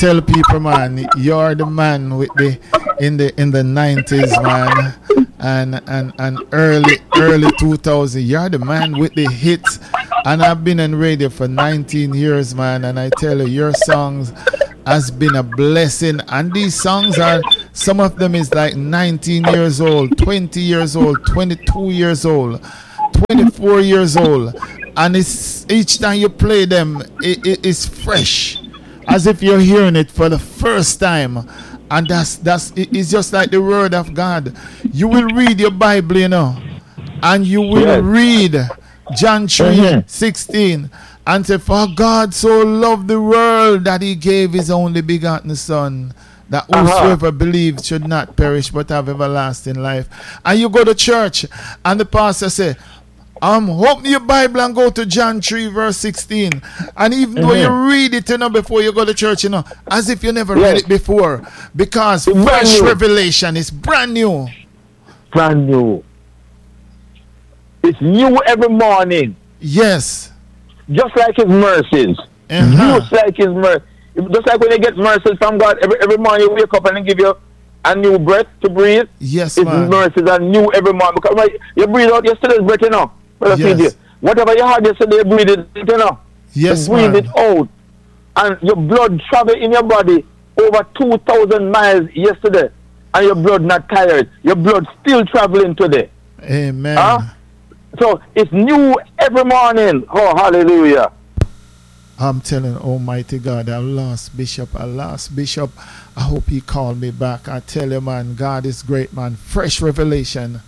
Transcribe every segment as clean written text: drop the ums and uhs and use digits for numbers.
tell people, man, you're the man with the in the 90s, man, and early 2000. You're the man with the hits, and I've been on radio for 19 years, man, and I tell you, your songs has been a blessing. And these songs are, some of them is like 19 years old, 20 years old, 22 years old, 24 years old, and it's each time you play them, it's fresh, as if you're hearing it for the first time. And it's just like the word of God. You will read your Bible, you know, and you will read John 3:16 and say, for God so loved the world that he gave his only begotten son, that whosoever believes should not perish but have everlasting life. And you go to church and the pastor say, open your Bible and go to John 3:16. And even though you read it, you know, before you go to church, you know, as if you never read it before, because fresh revelation is brand new. Brand new. It's new every morning. Yes. Just like his mercies. Just like his mercy. Just like when you get mercies from God, every morning you wake up and he give you a new breath to breathe. Yes, his man. mercies are new every morning. Because you breathe out yesterday's breath, you know. Yes. Whatever you had yesterday, you breathe it, you know. Yes, you breathe it out. And your blood travel in your body over 2,000 miles yesterday. And your blood not tired. Your blood still traveling today. Amen. So it's new every morning. Oh, hallelujah. I'm telling Almighty God, I lost Bishop. I hope he called me back. I tell you, man, God is great, man. Fresh revelation.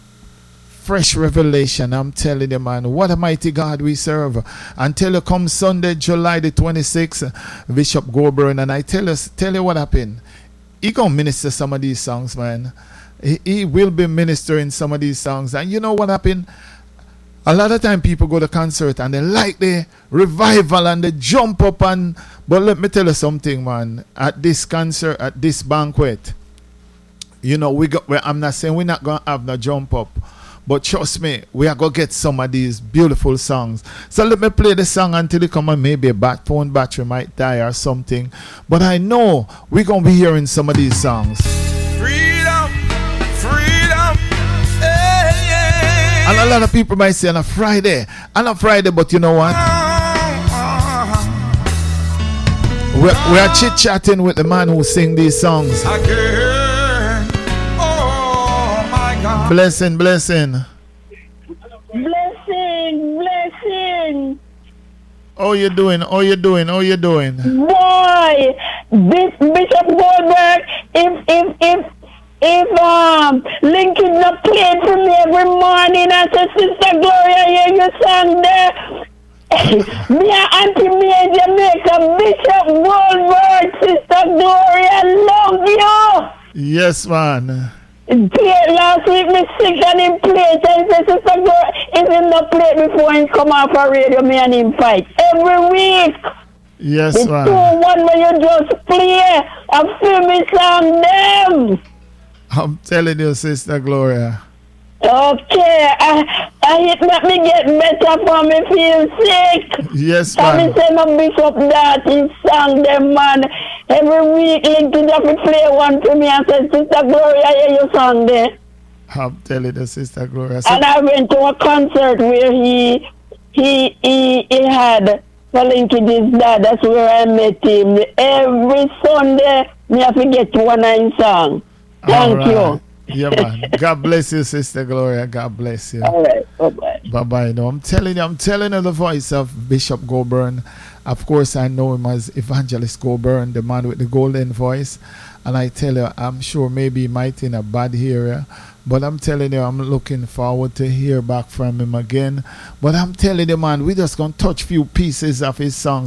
I'm telling you, man, what a mighty God we serve. Until you come Sunday, July the 26th, Bishop Goburn, and I tell you what happened. He gonna minister some of these songs, man. He will be ministering some of these songs. And you know what happened? A lot of time people go to concert and they like the revival and they jump up and, but let me tell you something, man. At this concert, at this banquet, you know, I'm not saying we're not gonna have no jump up, but trust me, we are gonna get some of these beautiful songs. So let me play the song until it come, and maybe a phone battery might die or something. But I know we're gonna be hearing some of these songs. And a lot of people might say on a Friday, but you know what? We are chit-chatting with the man who sing these songs. Oh my God. Blessing. Blessing. How you doing? Boy, this Bishop Goldberg, if Lincoln not playing for me every morning, I said, Sister Gloria, hear you song there. Me and Auntie May in Jamaica, Bishop Goldberg, Sister Gloria, love you. Yes, man. Last week me sick and him played and said, Sister Gloria, if him not play before he come off a radio, me and him fight. Every week. Yes, the man. 2-1 when you just play a film song them. I'm telling you, Sister Gloria. Okay, it let me get better for me feel sick. Yes, man. man. I say my Bishop that he sang them, man. Every week Lincoln have to play one to me and say, Sister Gloria, hear your song there. I'm telling you, Sister Gloria. And I went to a concert where he had for Lincoln his dad. That's where I met him. Every Sunday, me have to get one of his song. Thank you. Yeah, man. God bless you, Sister Gloria. God bless you. All right. Bye-bye. Bye-bye. No, I'm telling you the voice of Bishop Goburn. Of course, I know him as Evangelist Goburn, the man with the golden voice. And I tell you, I'm sure maybe he might in a bad area. But I'm telling you, I'm looking forward to hear back from him again. But I'm telling you, man, we just going to touch few pieces of his songs.